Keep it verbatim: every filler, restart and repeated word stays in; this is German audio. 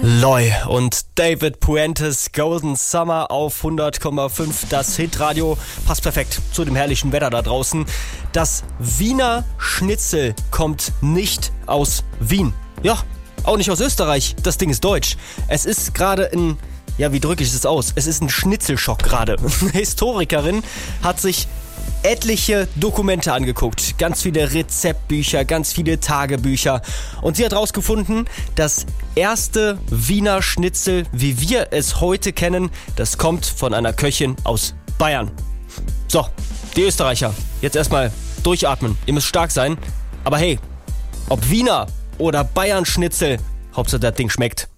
Loy und David Puentes, Golden Summer auf hundert Komma fünf, das Hitradio. Passt perfekt zu dem herrlichen Wetter da draußen. Das Wiener Schnitzel kommt nicht aus Wien. Ja, auch nicht aus Österreich. Das Ding ist deutsch. Es ist gerade ein, ja, wie drücke ich es aus? Es ist ein Schnitzelschock gerade. Eine Historikerin hat sich etliche Dokumente angeguckt, ganz viele Rezeptbücher, ganz viele Tagebücher, und sie hat herausgefunden, das erste Wiener Schnitzel, wie wir es heute kennen, das kommt von einer Köchin aus Bayern. So, die Österreicher, jetzt erstmal durchatmen, ihr müsst stark sein, aber hey, ob Wiener oder Bayern Schnitzel, Hauptsache das Ding schmeckt.